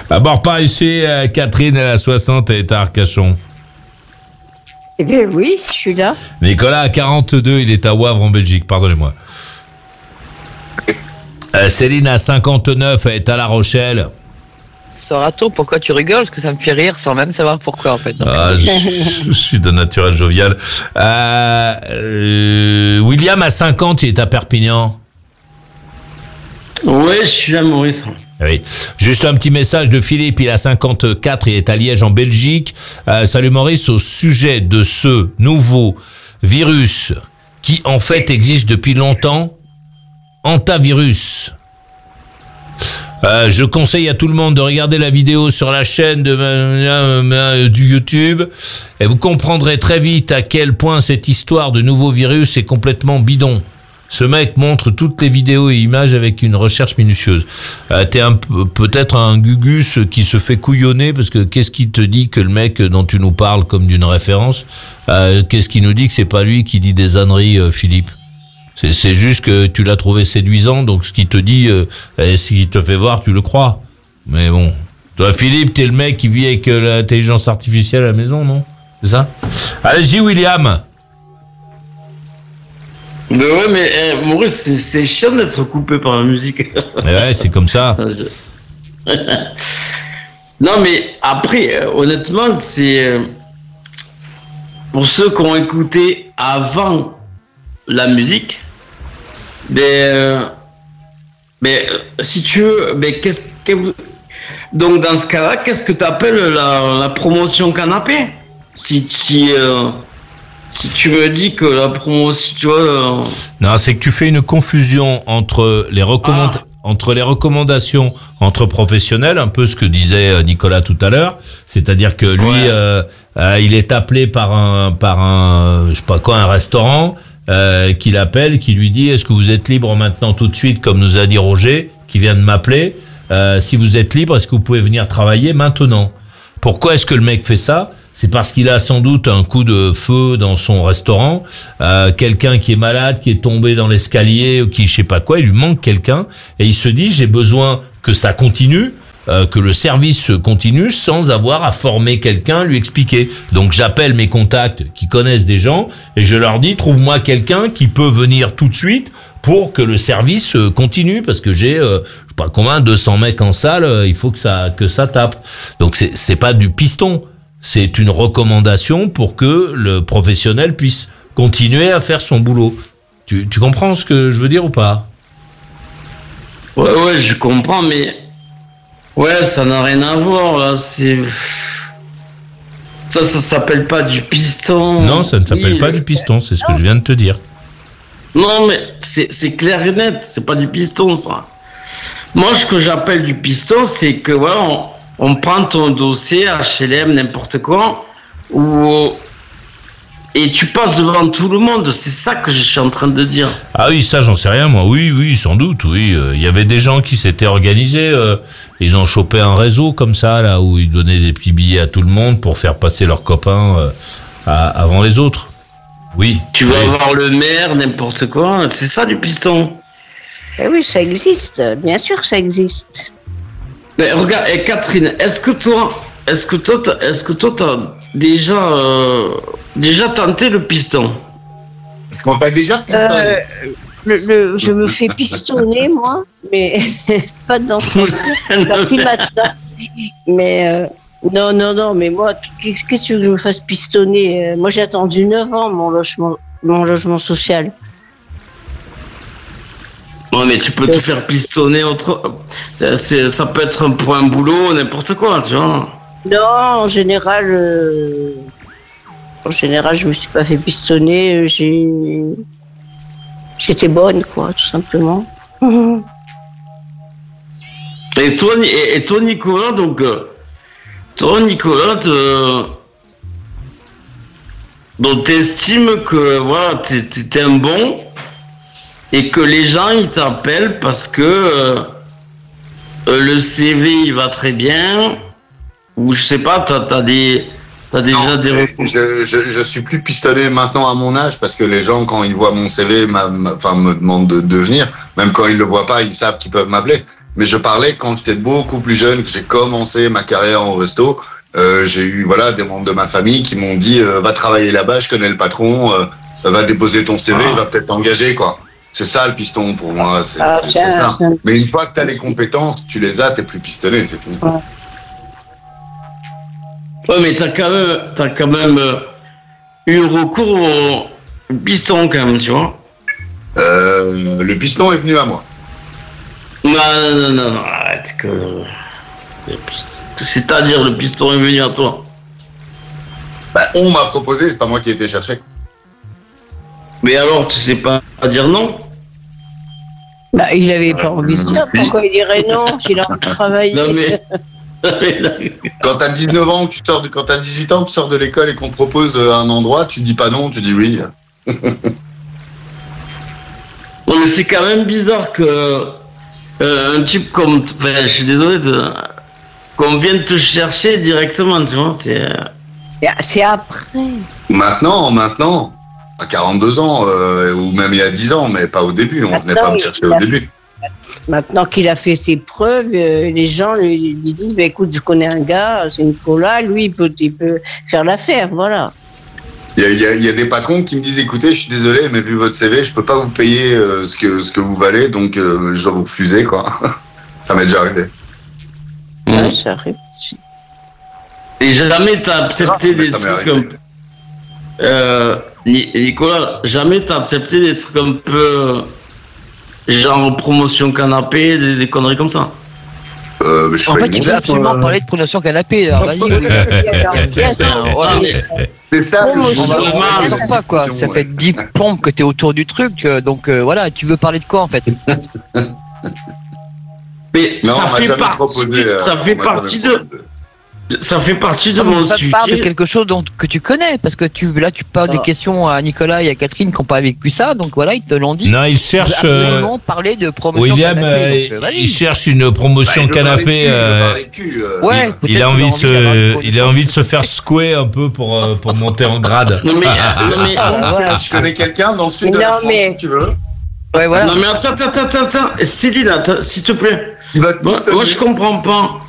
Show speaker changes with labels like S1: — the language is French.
S1: À bord par ici, Catherine, elle a 60, elle est à Arcachon.
S2: Eh bien oui, je suis là.
S1: Nicolas a 42, il est à Wavre en Belgique, pardonnez-moi. Céline a 59, elle est à La Rochelle.
S3: Sorato, pourquoi tu rigoles? Parce que ça me fait rire sans même savoir pourquoi en fait. Donc,
S1: je suis de naturel jovial. William a 50, il est à Perpignan.
S4: Ouais, je suis à Maurice.
S1: Oui. Juste un petit message de Philippe, il a 54, il est à Liège en Belgique. Salut Maurice, au sujet de ce nouveau virus qui en fait existe depuis longtemps, hantavirus. Je conseille à tout le monde de regarder la vidéo sur la chaîne du YouTube et vous comprendrez très vite à quel point cette histoire de nouveau virus est complètement bidon. Ce mec montre toutes les vidéos et images avec une recherche minutieuse. T'es peut-être un gugus qui se fait couillonner parce que qu'est-ce qui te dit que le mec dont tu nous parles comme d'une référence, qu'est-ce qui nous dit que c'est pas lui qui dit des âneries, Philippe? C'est juste que tu l'as trouvé séduisant, donc ce qu'il te dit, ce qu'il te fait voir, tu le crois. Mais bon, toi Philippe, t'es le mec qui vit avec l'intelligence artificielle à la maison, non? C'est ça? Allez-y William.
S4: Ouais, mais Maurice, c'est chiant d'être coupé par la musique.
S1: Ouais, c'est comme ça.
S4: Non, mais après, honnêtement, c'est pour ceux qui ont écouté avant la musique. Mais si tu veux, donc dans ce cas-là, qu'est-ce que tu appelles la promotion canapé? Si tu me dis que la promotion, tu vois...
S1: Non, c'est que tu fais une confusion entre les recommandations entre professionnels, un peu ce que disait Nicolas tout à l'heure, c'est-à-dire que lui, il est appelé par un je sais pas quoi, un restaurant, qui l'appelle, qui lui dit est-ce que vous êtes libre maintenant tout de suite, comme nous a dit Roger, qui vient de m'appeler, si vous êtes libre, est-ce que vous pouvez venir travailler maintenant? Pourquoi est-ce que le mec fait ça? C'est parce qu'il a sans doute un coup de feu dans son restaurant, quelqu'un qui est malade, qui est tombé dans l'escalier, ou qui je sais pas quoi, il lui manque quelqu'un, et il se dit j'ai besoin que ça continue, que le service continue sans avoir à former quelqu'un, lui expliquer. Donc j'appelle mes contacts qui connaissent des gens et je leur dis trouve-moi quelqu'un qui peut venir tout de suite pour que le service continue parce que j'ai je sais pas combien 200 mecs en salle, il faut que ça tape. Donc c'est pas du piston, c'est une recommandation pour que le professionnel puisse continuer à faire son boulot. Tu comprends ce que je veux dire ou pas?
S4: Ouais, je comprends, mais ouais, ça n'a rien à voir, là, ça s'appelle pas du piston.
S1: Non, ça ne s'appelle pas du piston, c'est ce que je viens de te dire.
S4: Non, mais c'est clair et net, c'est pas du piston, ça. Moi, ce que j'appelle du piston, c'est que, voilà, on prend ton dossier, HLM, n'importe quoi, et tu passes devant tout le monde, c'est ça que je suis en train de dire.
S1: Ah oui, ça j'en sais rien moi, oui, sans doute, oui. Il y avait des gens qui s'étaient organisés, ils ont chopé un réseau comme ça, là, où ils donnaient des petits billets à tout le monde pour faire passer leurs copains avant les autres. Oui.
S4: Tu vas voir le maire, n'importe quoi, c'est ça du piston.
S2: Eh oui, ça existe, bien sûr ça existe.
S4: Mais regarde, Catherine, est-ce que toi t'as déjà tenté le piston?
S5: Est-ce qu'on va déjà pistonner?
S2: Je me fais pistonner, moi, mais pas dans ce sens. Plus maintenant. Mais non, mais moi, qu'est-ce que tu veux que je me fasse pistonner? Moi, j'ai attendu 9 ans mon logement social.
S4: Non, mais tu peux te faire pistonner ça peut être pour un boulot, n'importe quoi, tu vois.
S2: Non, en général, je me suis pas fait pistonner. J'étais bonne, quoi, tout simplement.
S4: Et toi, Nicolas, donc, donc t'estimes que voilà, t'es un bon et que les gens ils t'appellent parce que le CV il va très bien. Ou je sais pas, t'as déjà des...
S5: Je suis plus pistonné maintenant à mon âge parce que les gens, quand ils voient mon CV, me demandent de venir. Même quand ils le voient pas, ils savent qu'ils peuvent m'appeler. Mais je parlais quand j'étais beaucoup plus jeune, que j'ai commencé ma carrière en resto. J'ai eu des membres de ma famille qui m'ont dit va travailler là-bas, je connais le patron, va déposer ton CV, il va peut-être t'engager, quoi. C'est ça le piston pour moi, c'est ça. Mais une fois que tu as les compétences, tu les as, t'es plus pistonné, c'est tout.
S4: Ouais, mais t'as quand même eu recours au piston quand même, tu vois.
S5: Le piston est venu à moi.
S4: Non, arrête que... C'est-à-dire le piston est venu à toi.
S5: On m'a proposé, c'est pas moi qui ai été chercher.
S4: Mais alors, tu sais pas dire non?
S2: Il avait pas envie de dire, pourquoi il dirait non s'il a envie de travailler?
S4: Non mais...
S5: Quand t'as 19 ans, quand t'as 18 ans, tu sors de l'école et qu'on te propose un endroit, tu dis pas non, tu dis oui.
S4: Non mais c'est quand même bizarre que un type comme... je suis désolé qu'on vienne te chercher directement, tu vois,
S2: C'est après.
S5: Maintenant, à 42 ans, ou même il y a 10 ans, mais pas au début, on venait pas me chercher au début.
S2: Maintenant qu'il a fait ses preuves, les gens lui disent écoute, je connais un gars, c'est Nicolas, lui il peut faire l'affaire, voilà.
S5: Il y a des patrons qui me disent écoutez, je suis désolé, mais vu votre CV, je peux pas vous payer ce que vous valez, donc je dois vous refuser, quoi. Ça m'est déjà arrivé.
S2: Ouais, ça arrive.
S4: Et jamais t'as accepté des trucs comme... Nicolas, jamais t'as accepté des trucs un peu... genre promotion canapé, des conneries comme ça.
S3: En fait, tu veux absolument parler de promotion canapé. Alors, vas-y.
S5: C'est ça.
S3: On sent pas, quoi. Ça fait 10 plombes que t'es autour du truc. Donc voilà, tu veux parler de quoi en fait?
S4: Mais non, ça fait partie de mon sujet.
S3: Parle de quelque chose que tu connais, parce que tu poses des questions à Nicolas et à Catherine qui n'ont pas vécu ça, donc voilà, ils te l'ont dit.
S1: Non, il cherche.
S3: Parler de promotion
S1: William,
S3: canapé,
S1: il cherche une promotion canapé. Il a envie de se faire secouer un peu pour monter en grade.
S5: Non, mais je connais quelqu'un dans le sud de la France, si tu veux.
S3: Ouais, voilà.
S4: Non mais attends, Céline, s'il te plaît. Moi je comprends pas.